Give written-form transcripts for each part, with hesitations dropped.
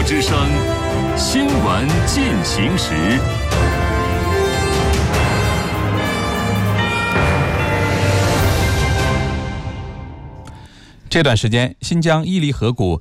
之声新闻进行时。这段时间，新疆伊犁河谷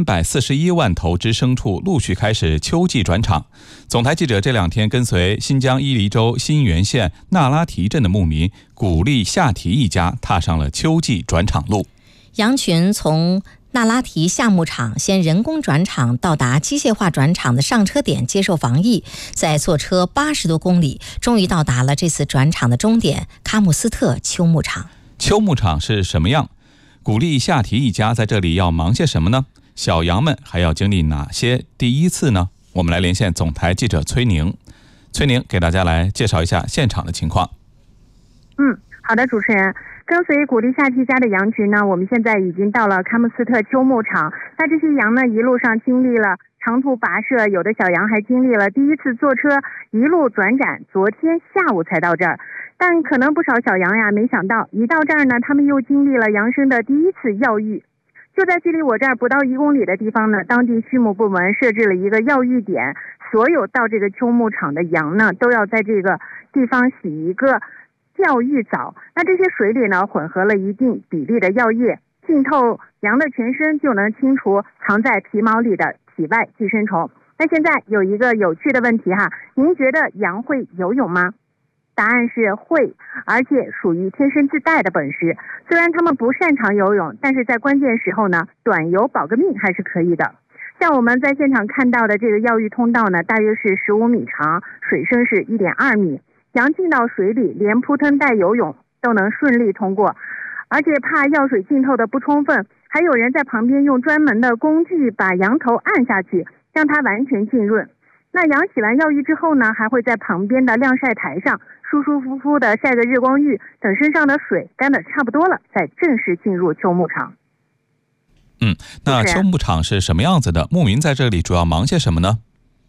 341万头只牲畜陆续开始秋季转场。总台记者这两天跟随新疆伊犁州新源县那拉提镇的牧民古力夏提一家踏上了秋季转场路。 羊群从那拉提夏牧场先人工转场到达机械化转场的上车点接受防疫，再坐车80多公里，终于到达了这次转场的终点喀木斯特秋牧场。 秋牧场是什么样？古力夏提一家在这里要忙些什么呢？小羊们还要经历哪些第一次呢？我们来连线总台记者崔宁。崔宁给大家来介绍一下现场的情况。 好的，主持人。跟随古力夏提家的羊群呢，我们现在已经到了喀木斯特秋牧场。那这些羊呢，一路上经历了长途跋涉，有的小羊还经历了第一次坐车一路转展，昨天下午才到这儿。但可能不少小羊呀，没想到一到这儿呢，他们又经历了羊生的第一次药浴。就在距离我这儿不到1公里的地方呢，当地畜牧部门设置了一个药浴点，所有到这个秋牧场的羊呢，都要在这个地方洗一个药浴澡。那这些水里呢，混合了一定比例的药液，浸透羊的全身，就能清除藏在皮毛里的体外寄生虫。那现在有一个有趣的问题哈，您觉得羊会游泳吗？答案是会，而且属于天生自带的本事。虽然他们不擅长游泳，但是在关键时候呢，短游保个命还是可以的。像我们在现场看到的这个药浴通道呢，大约是15米长，水深是1.2米。羊进到水里，连扑腾带游泳都能顺利通过，而且怕药水浸透的不充分，还有人在旁边用专门的工具把羊头按下去，让它完全浸润。那羊洗完药浴之后呢，还会在旁边的晾晒台上舒舒服服的晒个日光浴，等身上的水干得差不多了，再正式进入秋牧场。 那秋牧场是什么样子的？牧民在这里主要忙些什么呢？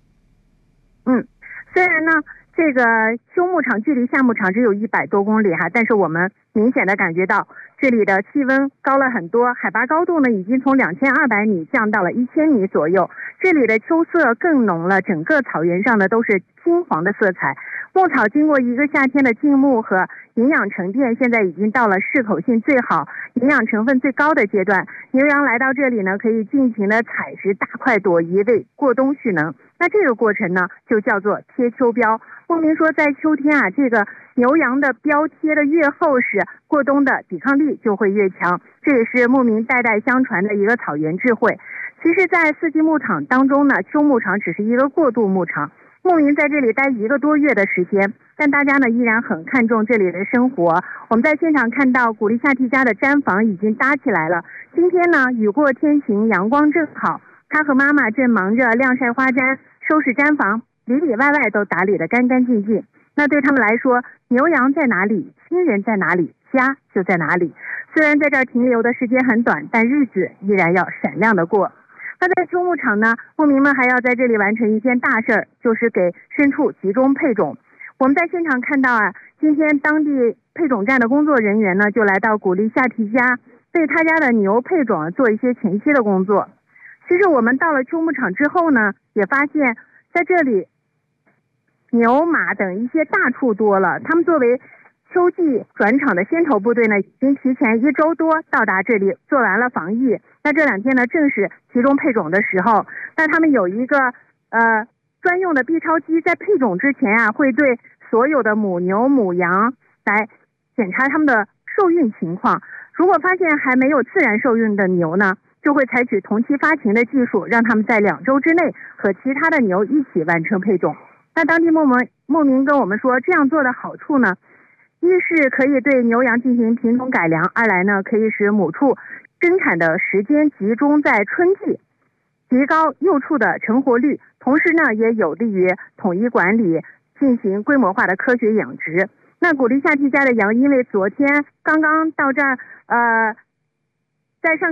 虽然呢这个秋牧场距离夏牧场只有100多公里哈，但是我们明显的感觉到这里的气温高了很多，海拔高度呢已经从2200米降到了1000米左右。这里的秋色更浓了，整个草原上呢都是金黄的色彩。牧草经过一个夏天的浸牧和营养沉淀，现在已经到了适口性最好、营养成分最高的阶段。牛羊来到这里呢，可以尽情的采食大块朵颐，为过冬蓄能。那这个过程呢，就叫做贴秋膘。牧民说，在秋天啊，这个牛羊的膘贴的越厚实，过冬的抵抗力就会越强。这也是牧民代代相传的一个草原智慧。其实，在4季牧场当中呢，秋牧场只是一个过渡牧场。牧民在这里待1个多月的时间，但大家呢依然很看重这里的生活。我们在现场看到古力夏提家的毡房已经搭起来了。今天呢雨过天晴，阳光正好，他和妈妈正忙着晾晒花毡、收拾毡房，里里外外都打理得干干净净。那对他们来说，牛羊在哪里，亲人在哪里，家就在哪里。虽然在这儿停留的时间很短，但日子依然要闪亮的过。那在秋牧场呢，牧民们还要在这里完成一件大事儿，就是给牲畜集中配种。我们在现场看到啊，今天当地配种站的工作人员呢，就来到古力夏提家，对他家的牛配种做一些前期的工作。其实我们到了秋牧场之后呢，也发现在这里牛马等一些大畜多了，他们作为秋季转场的先头部队呢，已经提前1周多到达这里，做完了防疫。那这2天呢，正是集中配种的时候。那他们有一个专用的 B 超机，在配种之前啊，会对所有的母牛母羊来检查他们的受孕情况。如果发现还没有自然受孕的牛呢，就会采取同期发情的技术，让他们在2周之内和其他的牛一起完成配种。那当地牧民跟我们说，这样做的好处呢，一是可以对牛羊进行品种改良，二来呢可以使母畜生产的时间集中在春季，提高幼畜的成活率，同时呢也有利于统一管理，进行规模化的科学养殖。那古力夏提家的羊因为昨天刚刚到这儿在上